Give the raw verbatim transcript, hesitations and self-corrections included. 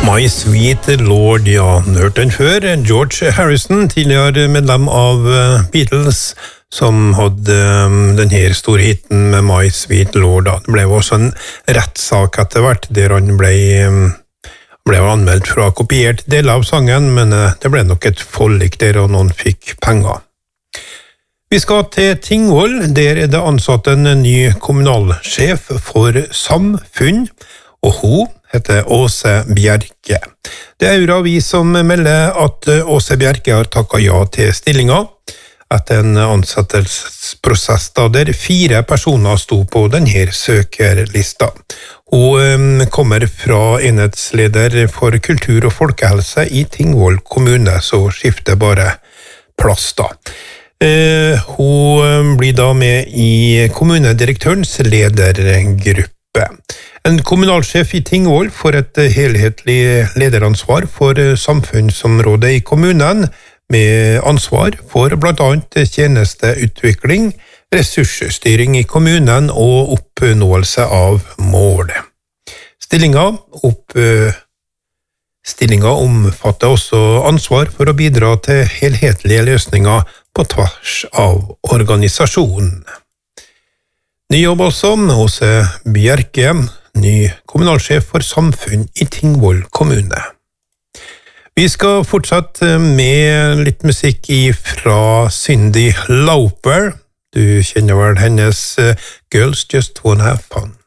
My Sweet Lord, ja, hørt den før. George Harrison, tidligere medlem av Beatles, som hadde denne store hitten med My Sweet Lord. Det ble også en rettssak etter hvert, der han ble, ble anmeldt fra kopiert del av sangen, men det ble nok et forlik der, og noen fikk penger. Vi skal til Tingvoll, der er det ansatt en ny kommunalsjef for samfunn, og hun heter Åse Bjerke. Det er Aura vi som melder at Åse Bjerke har takket ja til stillingen etter en ansettelsesprosess der fire personer sto på denne søkerlista. Hun kommer fra enhetsleder for kultur og folkehelse i Tingvoll kommune, så skifter bare plass da. Uh, hun blir da med i kommunedirektørens ledergruppe. En kommunalsjef i Tingvoll får et helhetlig lederansvar for samfunnsområdet i kommunen, med ansvar for blant annet tjenesteutvikling, ressursstyring i kommunen og oppnåelse av mål. Stillinga opp Stillinga omfatter også ansvar for å bidra til helhetlige løsninger på tvers av organisasjonen. Ny jobb også, Åse Bjerke, ny kommunalsjef for samfunn i Tingvoll kommune. Vi skal fortsette med litt musikk fra Cyndi Lauper. Du kjenner vel hennes Girls Just Wanna Have Fun.